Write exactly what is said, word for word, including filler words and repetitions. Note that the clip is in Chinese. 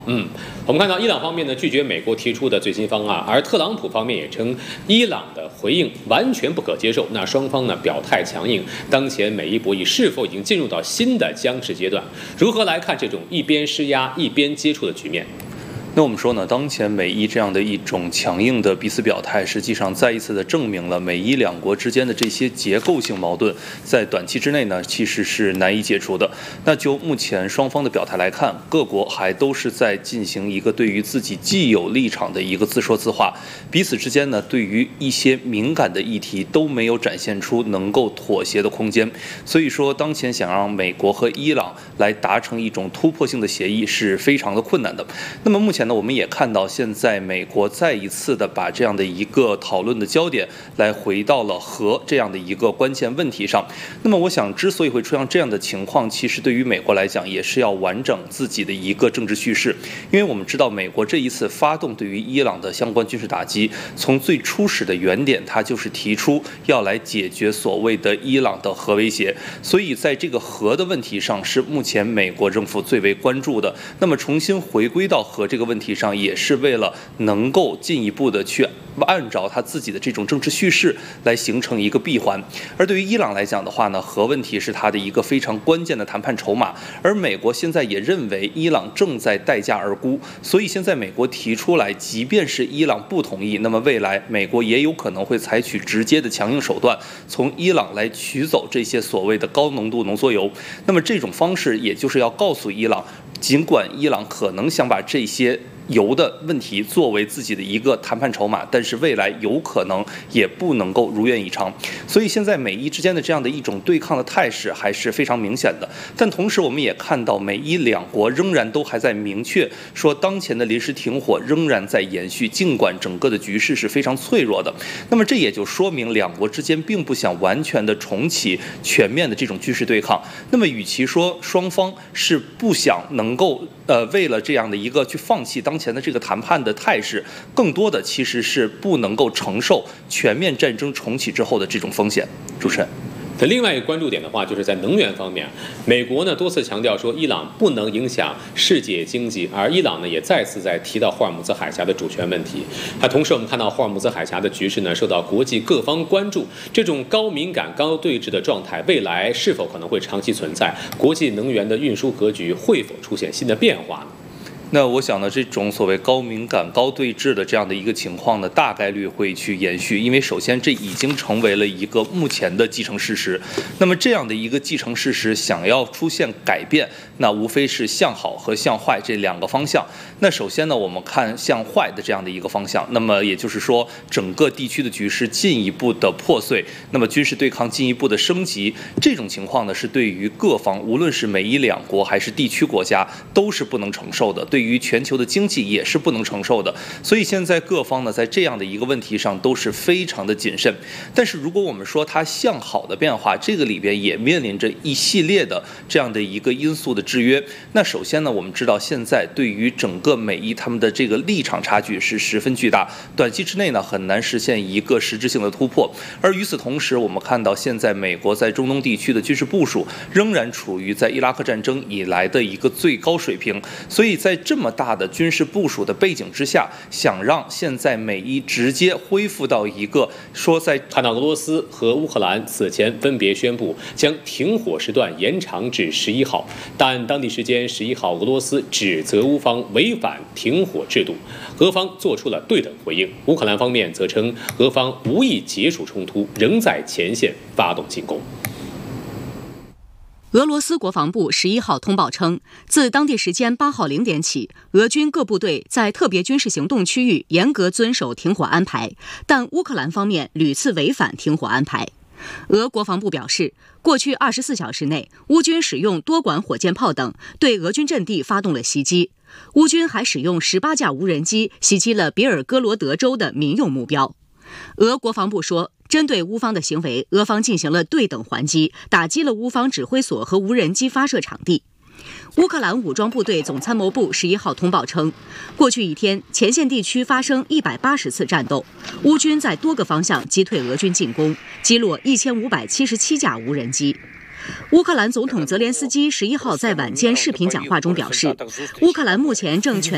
嗯，我们看到伊朗方面呢拒绝美国提出的最新方案，而特朗普方面也称伊朗的回应完全不可接受。那双方呢表态强硬，当前美伊博弈是否已经进入到新的僵持阶段？如何来看这种一边施压一边接触的局面？ 那我们说呢，当前美伊这样的一种强硬的彼此表态，实际上再一次的证明了美伊两国之间的这些结构性矛盾，在短期之内呢，其实是难以解除的。那就目前双方的表态来看，各国还都是在进行一个对于自己既有立场的一个自说自话，彼此之间呢，对于一些敏感的议题都没有展现出能够妥协的空间。所以说，当前想让美国和伊朗来达成一种突破性的协议是非常的困难的。那么目前呢，我们也看到，现在美国再一次的把这样的一个讨论的焦点来回到了核这样的一个关键问题上。那么我想，之所以会出现这样的情况，其实对于美国来讲也是要完整自己的一个政治叙事。因为我们知道，美国这一次发动对于伊朗的相关军事打击，从最初始的原点，它就是提出要来解决所谓的伊朗的核威胁。所以在这个核的问题上，是目前美国政府最为关注的。那么重新回归到核这个问题上，也是为了能够进一步的去按照他自己的这种政治叙事来形成一个闭环。而对于伊朗来讲的话呢，核问题是他的一个非常关键的谈判筹码，而美国现在也认为伊朗正在待价而沽，所以现在美国提出来，即便是伊朗不同意，那么未来美国也有可能会采取直接的强硬手段，从伊朗来取走这些所谓的高浓度浓缩铀。那么这种方式也就是要告诉伊朗，尽管伊朗可能想把这些油的问题作为自己的一个谈判筹码，但是未来有可能也不能够如愿以偿。所以现在美伊之间的这样的一种对抗的态势还是非常明显的。但同时我们也看到，美伊两国仍然都还在明确说，当前的临时停火仍然在延续，尽管整个的局势是非常脆弱的。那么这也就说明两国之间并不想完全的重启全面的这种军事对抗。那么与其说双方是不想能够呃为了这样的一个去放弃当前的这个谈判的态势，更多的其实是不能够承受全面战争重启之后的这种风险。主持人。 那另外一个关注点的话，就是在能源方面，美国呢多次强调说伊朗不能影响世界经济，而伊朗呢也再次在提到霍尔木兹海峡的主权问题。那同时我们看到霍尔木兹海峡的局势呢受到国际各方关注，这种高敏感高对峙的状态未来是否可能会长期存在？国际能源的运输格局会否出现新的变化呢？ 那我想呢，这种所谓高敏感、高对峙的这样的一个情况呢，大概率会去延续，因为首先这已经成为了一个目前的既成事实。那么这样的一个既成事实，想要出现改变，那无非是向好和向坏这两个方向。那首先呢，我们看向坏的这样的一个方向，那么也就是说，整个地区的局势进一步的破碎，那么军事对抗进一步的升级，这种情况呢，是对于各方，无论是美伊两国还是地区国家，都是不能承受的。对对于全球的经济也是不能承受的，所以现在各方呢在这样的一个问题上都是非常的谨慎。但是如果我们说它向好的变化，这个里边也面临着一系列的这样的一个因素的制约。那首先呢，我们知道现在对于整个美伊他们的这个立场差距是十分巨大，短期之内呢很难实现一个实质性的突破。而与此同时，我们看到现在美国在中东地区的军事部署仍然处于在伊拉克战争以来的一个最高水平，所以在这么大的军事部署的背景之下，想让现在美伊直接恢复到一个说在看到俄罗斯和乌克兰此前分别宣布将停火时段延长至十一号，但当地时间十一号，俄罗斯指责乌方违反停火制度，俄方做出了对等回应。乌克兰方面则称俄方无意结束冲突，仍在前线发动进攻。 俄罗斯国防部十一号通报称，自当地时间八号零点起，俄军各部队在特别军事行动区域严格遵守停火安排，但乌克兰方面屡次违反停火安排。俄国防部表示，过去二十四小时内，乌军使用多管火箭炮等对俄军阵地发动了袭击。乌军还使用十八架无人机袭击了别尔哥罗德州的民用目标。俄国防部说，针对乌方的行为，俄方进行了对等还击，打击了乌方指挥所和无人机发射场地。乌克兰武装部队总参谋部十一号通报称，过去一天，前线地区发生一百八十次战斗，乌军在多个方向击退俄军进攻，击落一千五百七十七架无人机。乌克兰总统泽连斯基十一号在晚间视频讲话中表示，乌克兰目前正全